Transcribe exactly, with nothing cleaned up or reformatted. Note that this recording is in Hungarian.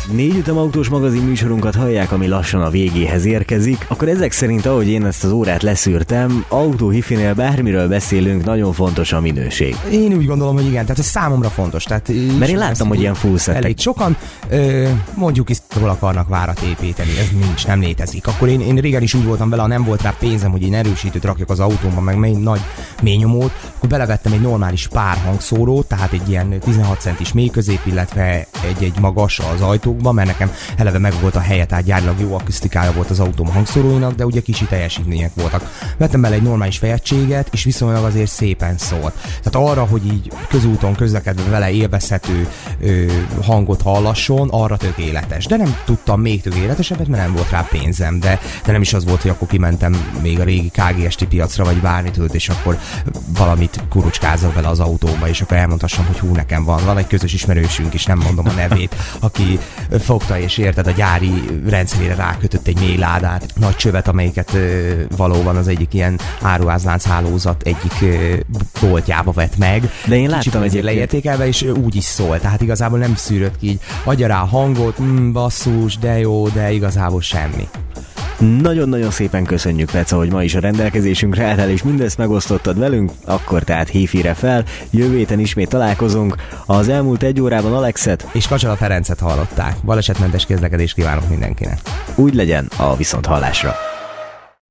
Négy ütemautós magazin műsorunkat hallják, ami lassan a végéhez érkezik, akkor ezek szerint, ahogy én ezt az órát leszűrtem, autóhifinél bármiről beszélünk, nagyon fontos a minőség. Én úgy gondolom, hogy igen, tehát ez számomra fontos. Tehát Mert én láttam, hogy ilyen full settek. Elég sokan ö, mondjuk is hol akarnak várat építeni, ez nincs, nem létezik. Akkor én, én régen is úgy voltam vele, ha nem volt rá pénzem, hogy én erősítőt rakjak az autómban, meg mély, nagy mélynyomót, akkor belevettem egy normális párhangszórót, tehát egy ilyen tizenhat centis mélyközép, illetve egy-egy magas az ajtókban, mert nekem eleve meg volt a helye, tehát gyárilag jó akusztikája volt az autóm hangszóróinak, de ugye kicsi teljesítmények voltak. Vettem bele egy normális fejegységet, és viszonylag azért szépen szólt. Tehát arra, hogy így közúton közlekedve vele élvezhető ö, hangot hallasson, arra tökéletes. De nem tudtam még tökéletesebbet, mert nem volt rá pénzem, de, de nem is az volt, hogy akkor kimentem még a régi ká gé es té piacra, vagy bármit tudod, és akkor valamit kurucskázok bele az autóba, és akkor elmondhassam, hogy hú, nekem van. Van egy közös ismerősünk is, nem mondom a nevét, aki fogta és érted a gyári rendszerére rákötött egy mély ládát, nagy csövet, amelyiket ö, valóban az egyik ilyen áruházlánc hálózat egyik ö, boltjába vett meg. De én láttam egyébként leértékelve, és úgy is szól. Tehát igazából nem szűrött ki így, adja rá a hangot, mm, basszus, de jó, de igazából semmi. Nagyon-nagyon szépen köszönjük, Feca, hogy ma is a rendelkezésünkre álltál, és mindezt megosztottad velünk, akkor tehát hífire fel, jövő héten ismét találkozunk. Az elmúlt egy órában Alexet és Kacsala Ferencet hallották. Balesetmentes közlekedést kívánok mindenkinek. Úgy legyen, a viszonthallásra.